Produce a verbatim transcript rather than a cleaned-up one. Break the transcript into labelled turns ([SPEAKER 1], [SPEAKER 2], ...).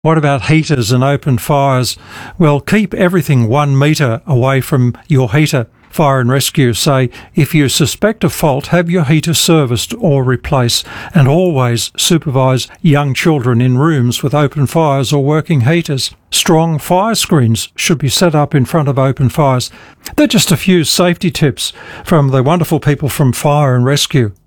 [SPEAKER 1] What about heaters and open fires? Well, keep everything one metre away from your heater. Fire and Rescue say if you suspect a fault, have your heater serviced or replaced, and always supervise young children in rooms with open fires or working heaters. Strong fire screens should be set up in front of open fires. They're just a few safety tips from the wonderful people from Fire and Rescue.